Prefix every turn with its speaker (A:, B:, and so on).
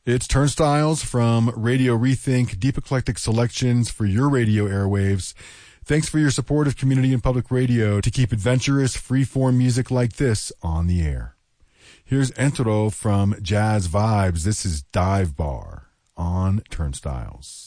A: It's Turnstiles from Radio Rethink, deep eclectic selections for your radio airwaves. Thanks for your support of community and public radio to keep adventurous, free-form music like this on the air. Here's Entro from Jazz Vibes. This is Dive Bar on Turnstiles.